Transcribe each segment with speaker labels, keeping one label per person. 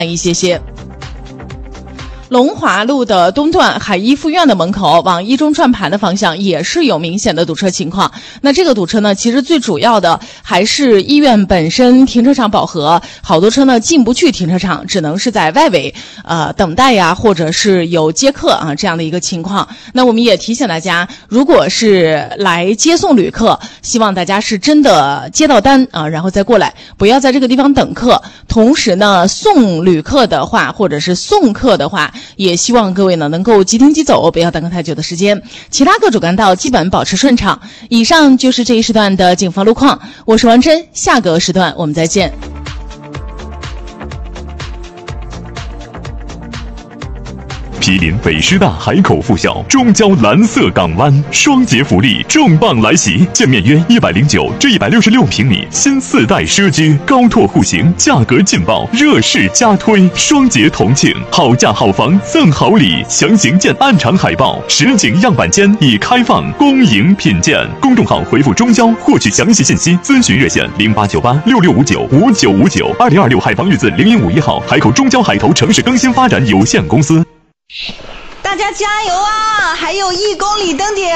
Speaker 1: 一些。龙华路的东段海一附院的门口往一中转盘的方向也是有明显的堵车情况。那这个堵车呢，其实最主要的还是医院本身停车场饱和，好多车呢进不去停车场，只能是在外围等待呀，或者是有接客啊这样的一个情况。那我们也提醒大家，如果是来接送旅客，希望大家是真的接到单啊，然后再过来，不要在这个地方等客。同时呢，送旅客的话，或者是送客的话，也希望各位呢能够即停即走，不要耽搁太久的时间。其他各主干道基本保持顺畅。以上就是这一时段的警方路况，我是王真，下个时段我们再见。
Speaker 2: 毗邻北师大海口附校，中交蓝色港湾，双节福利重磅来袭，建面约109至166平米新4代奢居，高拓户型，价格劲爆，热势加推，双节同庆，好价好房赠好礼，详情见暗场海报。实景样板间已开放，恭迎品鉴。公众号回复中交获取详细信息，咨询热线089866595959，2026海防日子0151号，海口中交海投城市更新发展有限公司。
Speaker 3: 大家加油啊！还有1公里登顶。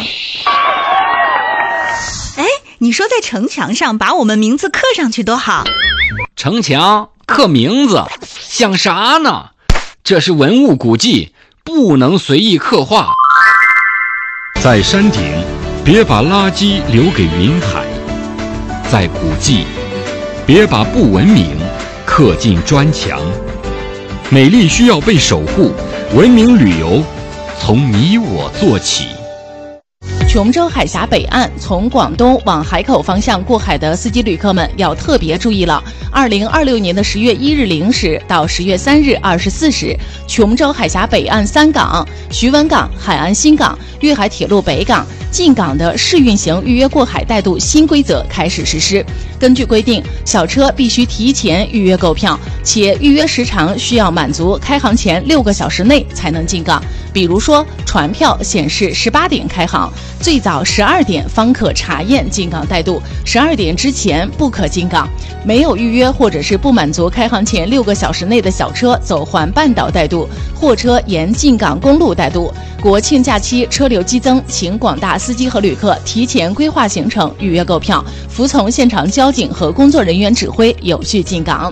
Speaker 3: 哎，你说在城墙上把我们名字刻上去多好。
Speaker 4: 城墙刻名字想啥呢？这是文物古迹，不能随意刻画。
Speaker 5: 在山顶别把垃圾留给云海，在古迹别把不文明刻进砖墙。美丽需要被守护，文明旅游从你我做起。
Speaker 1: 琼州海峡北岸从广东往海口方向过海的司机旅客们要特别注意了。2026年的10月1日0时到10月3日24时，琼州海峡北岸3港、徐闻港、海安新港、粤海铁路北港进港的试运行预约过海带渡新规则开始实施。根据规定，小车必须提前预约购票，且预约时长需要满足开航前6个小时内才能进港。比如说，船票显示18点开航，最早12点方可查验进港带渡，12点之前不可进港。没有预约或者是不满足开航前6个小时内的小车走环半岛带渡，货车沿进港公路带渡。国庆假期车流激增，请广大司机和旅客提前规划行程，预约购票，服从现场交警和工作人员指挥，有序进港。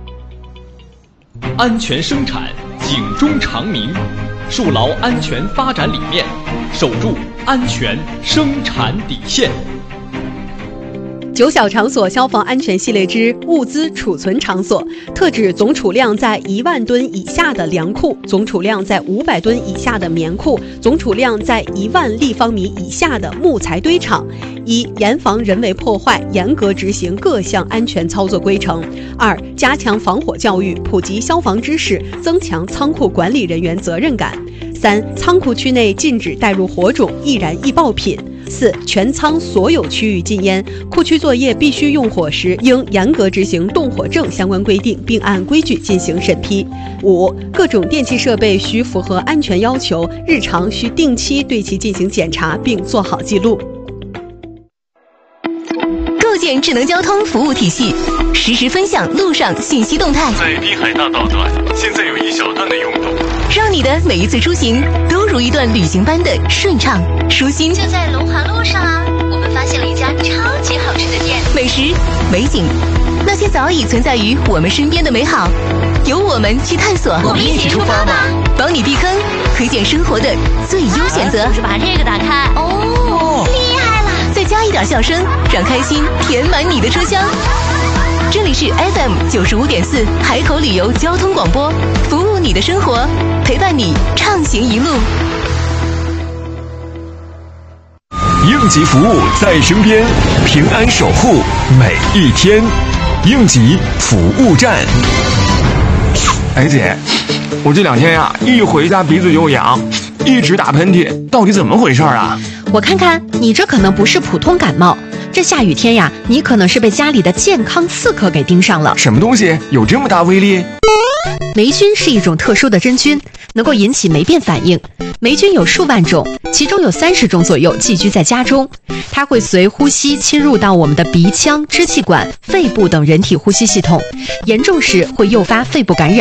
Speaker 6: 安全生产，警钟长鸣，树牢安全发展理念，守住安全生产底线。
Speaker 7: 9小场所消防安全系列之物资储存场所，特指总储量在1万吨以下的粮库，总储量在500吨以下的棉库，总储量在1万立方米以下的木材堆场。1、严防人为破坏，严格执行各项安全操作规程。2、加强防火教育，普及消防知识，增强仓库管理人员责任感。3、仓库区内禁止带入火种、易燃易爆品。4、全仓所有区域禁烟，库区作业必须用火时应严格执行动火证相关规定，并按规矩进行审批。5、各种电气设备需符合安全要求，日常需定期对其进行检查，并做好记录。
Speaker 8: 构建智能交通服务体系，实时分享路上信息动态。
Speaker 2: 在滨海大道段，现在有一小段的拥堵，
Speaker 8: 让你的每一次出行都如一段旅行般的顺畅舒心。
Speaker 9: 就在龙华路上啊，我们发现了一家超级好吃的店，
Speaker 8: 美食、美景，那些早已存在于我们身边的美好，由我们去探索。
Speaker 9: 我们一起出发吧，
Speaker 8: 帮你避坑，推荐生活的最优选择。
Speaker 9: 就是把这个打开哦，厉害了！
Speaker 8: 再加一点笑声，让开心填满你的车厢。这里是 FM 95.4海口旅游交通广播，服务你的生活，陪伴你畅行一路。
Speaker 2: 应急服务在身边，平安守护每一天。应急服务站。
Speaker 10: 哎姐，我这2天呀，一回家鼻子就痒，一直打喷嚏，到底怎么回事啊？
Speaker 11: 我看看，你这可能不是普通感冒，这下雨天呀，你可能是被家里的健康刺客给盯上了。
Speaker 10: 什么东西有这么大威力？
Speaker 11: 霉菌是一种特殊的真菌， 能够引起霉变反应。霉菌有数万种，其中有30种左右寄居在家中，它会随呼吸侵入到我们的鼻腔、支气管、肺部等人体呼吸系统，严重时会诱发肺部感染。